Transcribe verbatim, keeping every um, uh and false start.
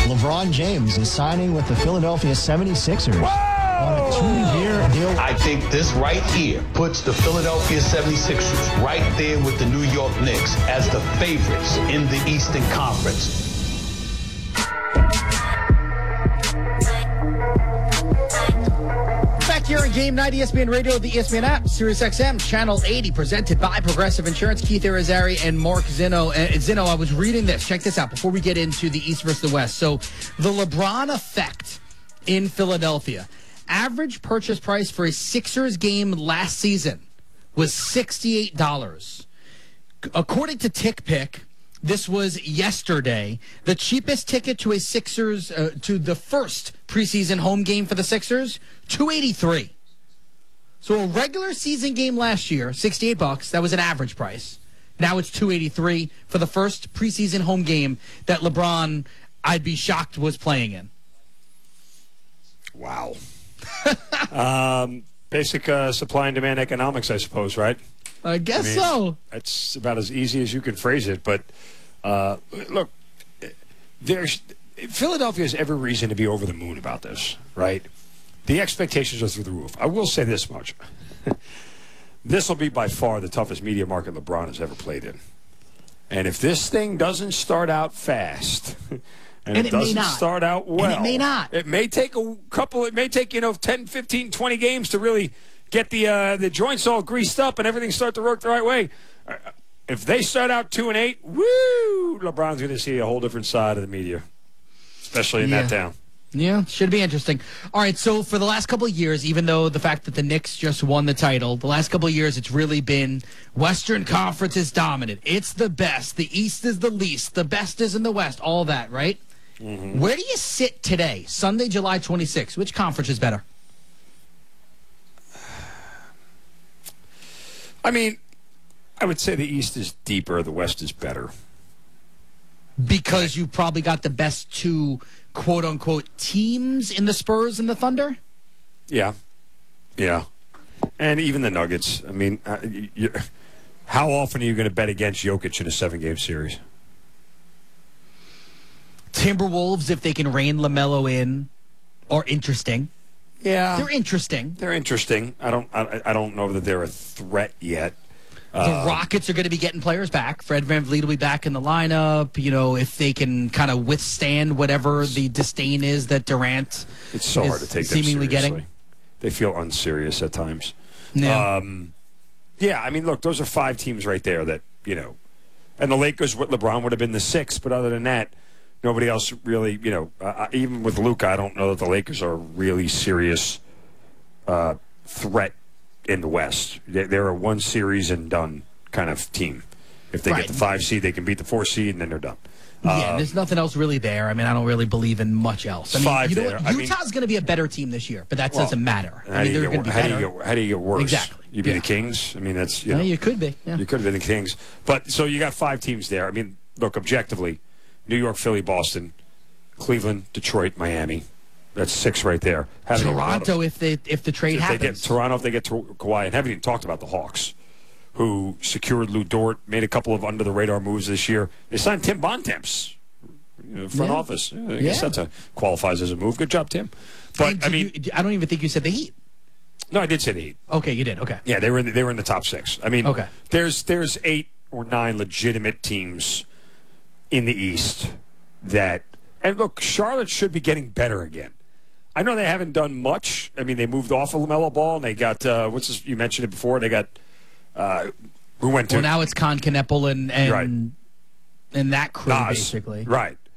LeBron James is signing with the Philadelphia seventy-sixers on a two-year deal. I think this right here puts the Philadelphia seventy-sixers right there with the New York Knicks as the favorites in the Eastern Conference. Back here on Game Night, E S P N Radio, the E S P N app, Sirius X M, Channel eighty, presented by Progressive Insurance. Keith Irizarry and Mark Zinno. Uh, Zinno, I was reading this. Check this out before we get into the East versus the West. So the LeBron effect in Philadelphia. Average purchase price for a Sixers game last season was sixty-eight dollars. According to TickPick, this was yesterday. The cheapest ticket to a Sixers, uh, to the first preseason home game for the Sixers, two eighty-three. So a regular season game last year, sixty-eight bucks. That was an average price. Now it's two eighty-three for the first preseason home game that LeBron, I'd be shocked, was playing in. Wow. um, basic uh, supply and demand economics, I suppose, right? I guess I mean, so. That's about as easy as you can phrase it. But uh, look, there's Philadelphia has every reason to be over the moon about this, right? The expectations are through the roof. I will say this much. This will be by far the toughest media market LeBron has ever played in. And if this thing doesn't start out fast, and, And it, it may doesn't not. start out well, And it may not. It may take a couple, it may take, you know, ten, fifteen, twenty games to really get the uh, the joints all greased up and everything start to work the right way. If they start out two and eight, woo, LeBron's going to see a whole different side of the media, especially in Yeah. that town. Yeah, should be interesting. All right, so for the last couple of years, even though the fact that the Knicks just won the title, the last couple of years it's really been Western Conference is dominant. It's the best. The East is the least. The best is in the West. All that, right? Mm-hmm. Where do you sit today, Sunday, July twenty-sixth? Which conference is better? I mean, I would say the East is deeper, the West is better. Because you probably got the best two quote-unquote teams in the Spurs and the Thunder? Yeah. Yeah. And even the Nuggets. I mean, uh, you, you, how often are you going to bet against Jokic in a seven-game series? Timberwolves, if they can rein LaMelo in, are interesting. Yeah. They're interesting. They're interesting. I don't I, I don't know that they're a threat yet. The Uh, Rockets are going to be getting players back. Fred VanVleet will be back in the lineup. You know, if they can kind of withstand whatever the disdain is that Durant It's so is hard to take them seemingly seriously. getting. They feel unserious at times. Yeah. Um, yeah, I mean, look, those are five teams right there that, you know, and the Lakers, with LeBron, would have been the sixth, but other than that, nobody else really, you know, uh, even with Luka, I don't know that the Lakers are a really serious uh, threat in the West. They- They're a one series and done kind of team. If they Right. get the five seed, they can beat the four seed, and then they're done. Yeah, Um, there's nothing else really there. I mean, I don't really believe in much else. I mean, Five you know there. what? I mean- Utah's going to be a better team this year, but that Well, doesn't matter. How I mean, do you they're get- going to be how do better. you get- how do you get worse? Exactly. You be Yeah. the Kings? I mean, that's, you Yeah, know. you could be. Yeah. You could have been the Kings. But so you got five teams there. I mean, look, objectively, New York, Philly, Boston, Cleveland, Detroit, Miami. That's six right there. Haven't even thought Toronto, of- if they if the trade if they get happens. Toronto, if they get to Kawhi, and haven't even talked about the Hawks, who secured Lou Dort, made a couple of under the radar moves this year. They signed Tim Bontemps, you know, front Yeah. office. Yeah, I Yeah. guess that's a qualifies as a move. Good job, Tim. But And I did mean, you- I don't even think you said the Heat. no, I did say the Heat. Okay, you did. Okay. Yeah, they were in the, they were in the top six. I mean, Okay. there's there's eight or nine legitimate teams in the East that, and look, Charlotte should be getting better again. I know they haven't done much. I mean, they moved off of LaMelo Ball, and they got uh, what's this, you mentioned it before. They got uh, who went to Well, now it's Con Kneppel and and Right. and that crew Nas, basically. right?